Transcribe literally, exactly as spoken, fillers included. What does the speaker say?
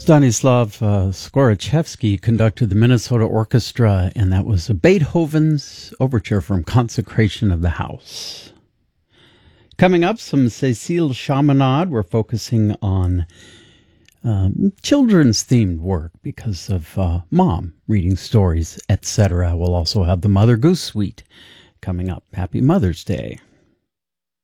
Stanislav uh, Skorochevsky conducted the Minnesota Orchestra, and that was Beethoven's Overture from Consecration of the House. Coming up, some Cécile Chaminade. We're focusing on um, children's themed work because of uh, mom reading stories, et cetera. We'll also have the Mother Goose Suite coming up. Happy Mother's Day.